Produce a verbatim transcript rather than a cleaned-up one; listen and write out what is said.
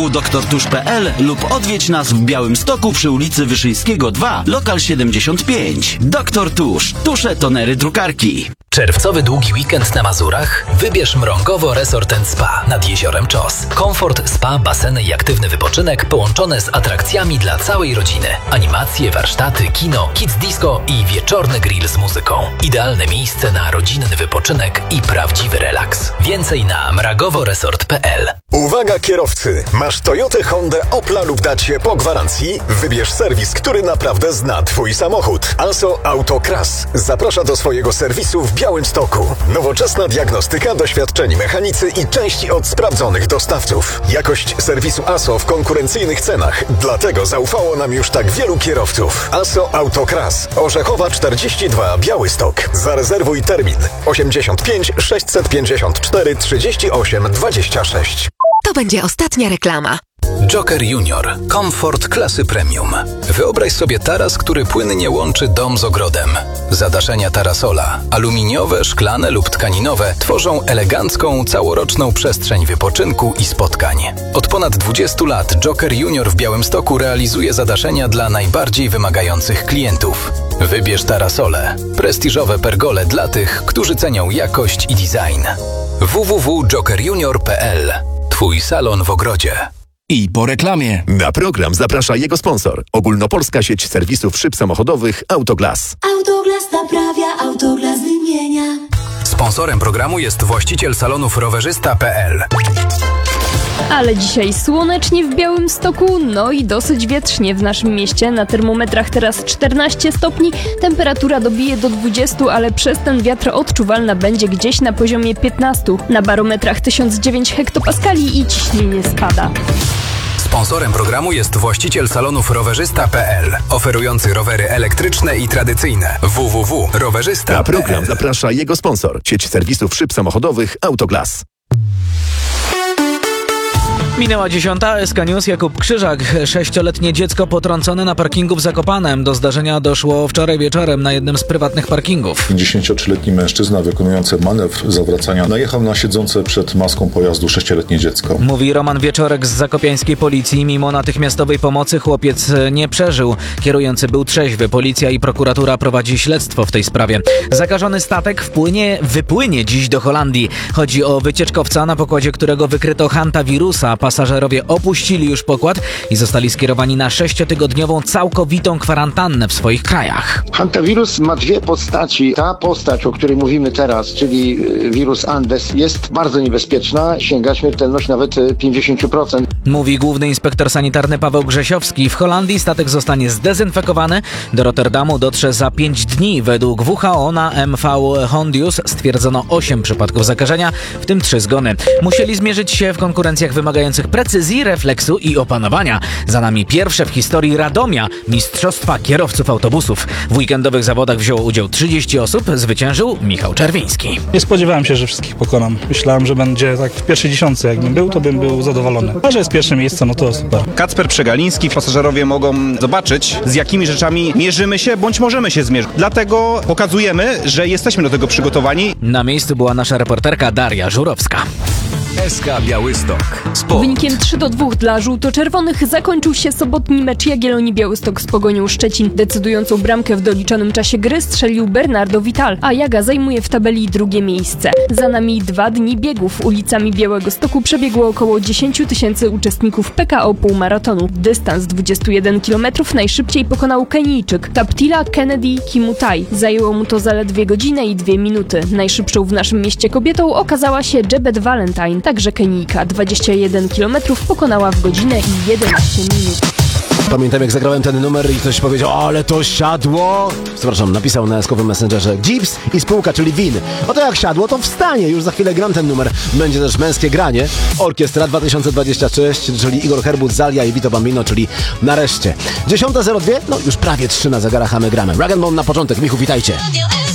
w doktor tusz kropka p l lub odwiedź nas w Białymstoku przy ulicy Wyszyńskiego dwa, lokal siedemdziesiąt pięć. Doktor Tusz. Tusze, tonery, drukarki. Czerwcowy długi weekend na Mazurach? Wybierz Mrągowo Resort and Spa nad jeziorem Czos. Komfort, spa, baseny i aktywny wypoczynek połączone z atrakcjami dla całej rodziny. Animacje, warsztaty, kino, kids disco i wieczorny grill z muzyką. Idealne miejsce na rodzinny wypoczynek i prawdziwy relaks. Więcej na mragowo resort kropka p l. Uwaga kierowcy! Masz Toyotę, Hondę, Opla lub Dacie po gwarancji? Wybierz serwis, który naprawdę zna Twój samochód. ASO Autokras zaprasza do swojego serwisu w Białymstoku. Nowoczesna diagnostyka, doświadczeni mechanicy i części od sprawdzonych dostawców. Jakość serwisu ASO w konkurencyjnych cenach. Dlatego zaufało nam już tak wielu kierowców. ASO Autokras. Orzechowa czterdzieści dwa, Białystok. Zarezerwuj termin osiemdziesiąt pięć sześćset pięćdziesiąt cztery trzydzieści osiem dwadzieścia sześć. To będzie ostatnia reklama. Joker Junior. Komfort klasy premium. Wyobraź sobie taras, który płynnie łączy dom z ogrodem. Zadaszenia Tarasola, aluminiowe, szklane lub tkaninowe, tworzą elegancką, całoroczną przestrzeń wypoczynku i spotkań. Od ponad dwudziestu lat Joker Junior w Białymstoku realizuje zadaszenia dla najbardziej wymagających klientów. Wybierz Tarasole. Prestiżowe pergole dla tych, którzy cenią jakość i design. w w w kropka joker junior kropka p l. Twój salon w ogrodzie. I po reklamie. Na program zaprasza jego sponsor. Ogólnopolska sieć serwisów szyb samochodowych Autoglas. Autoglas naprawia, Autoglas wymienia. Sponsorem programu jest właściciel salonów rowerzysta kropka p l. Ale dzisiaj słonecznie w Białymstoku, no i dosyć wietrznie w naszym mieście. Na termometrach teraz czternaście stopni, temperatura dobije do dwudziestu, ale przez ten wiatr odczuwalna będzie gdzieś na poziomie piętnastu. Na barometrach tysiąc dziewięć hektopaskali i ciśnienie spada. Sponsorem programu jest właściciel salonów rowerzysta kropka p l, oferujący rowery elektryczne i tradycyjne. w w w kropka rowerzysta kropka p l. Na program zaprasza jego sponsor. Sieć serwisów szyb samochodowych Autoglas. Minęła dziesiąta, S K News, Jakub Krzyżak. Sześcioletnie dziecko potrącone na parkingu w Zakopanem. Do zdarzenia doszło wczoraj wieczorem na jednym z prywatnych parkingów. pięćdziesięciotrzyletni mężczyzna wykonujący manewr zawracania najechał na siedzące przed maską pojazdu sześcioletnie dziecko. Mówi Roman Wieczorek z zakopiańskiej policji. Mimo natychmiastowej pomocy chłopiec nie przeżył. Kierujący był trzeźwy. Policja i prokuratura prowadzi śledztwo w tej sprawie. Zakażony statek wpłynie, wypłynie dziś do Holandii. Chodzi o wycieczkowca, na pokładzie którego wykryto hantawirusa. Pasażerowie opuścili już pokład i zostali skierowani na sześciotygodniową całkowitą kwarantannę w swoich krajach. Hantawirus ma dwie postaci. Ta postać, o której mówimy teraz, czyli wirus Andes, jest bardzo niebezpieczna. Sięga śmiertelność nawet pięćdziesiąt procent. Mówi główny inspektor sanitarny Paweł Grzesiowski. W Holandii statek zostanie zdezynfekowany. Do Rotterdamu dotrze za pięć dni. Według W H O na M V Hondius stwierdzono osiem przypadków zakażenia, w tym trzy zgony. Musieli zmierzyć się w konkurencjach wymagających precyzji, refleksu i opanowania. Za nami pierwsze w historii Radomia Mistrzostwa Kierowców Autobusów. W weekendowych zawodach wzięło udział trzydzieści osób. Zwyciężył Michał Czerwiński. Nie spodziewałem się, że wszystkich pokonam. Myślałem, że będzie tak w pierwszej dziesiątce. Jakbym był, to bym był zadowolony. A że jest pierwsze miejsce, no to super. Kacper Przegaliński. Pasażerowie mogą zobaczyć, z jakimi rzeczami mierzymy się, bądź możemy się zmierzyć. Dlatego pokazujemy, że jesteśmy do tego przygotowani. Na miejscu była nasza reporterka Daria Żurowska. S K Białystok. Sport. Wynikiem trzy do dwóch dla żółto-czerwonych zakończył się sobotni mecz Jagiellonii Białystok z Pogonią Szczecin. Decydującą bramkę w doliczonym czasie gry strzelił Bernardo Vital, a Jaga zajmuje w tabeli drugie miejsce. Za nami dwa dni biegów. Ulicami Białegostoku przebiegło około dziesięć tysięcy uczestników P K O półmaratonu. Dystans dwadzieścia jeden kilometrów najszybciej pokonał Kenijczyk Taptila Kennedy Kimutai. Zajęło mu to zaledwie godzinę i dwie minuty. Najszybszą w naszym mieście kobietą okazała się Jebet Valentine. Także Kenijka dwadzieścia jeden kilometrów pokonała w godzinę i jedenaście minut. Pamiętam, jak zagrałem ten numer i ktoś powiedział, ale to siadło. Przepraszam, napisał na eskowym messengerze Jeeps i spółka, czyli win. Oto jak siadło, to wstanie. Już za chwilę gram ten numer. Będzie też męskie granie. Orkiestra dwa tysiące dwadzieścia sześć, czyli Igor Herbut, Zalia i Vito Bambino, czyli nareszcie. dziesiąta zero dwa, no już prawie trzy na zegarach, a my gramy. Rag and Bone na początek. Michu, witajcie.